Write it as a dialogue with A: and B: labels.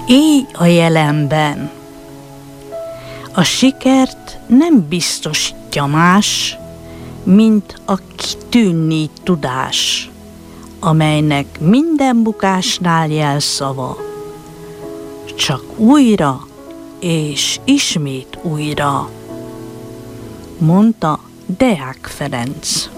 A: Élj a jelenben. A sikert nem biztosítja más, mint a kitűnni tudás, amelynek minden bukásnál jelszava, csak újra és ismét újra, mondta Deák Ferenc.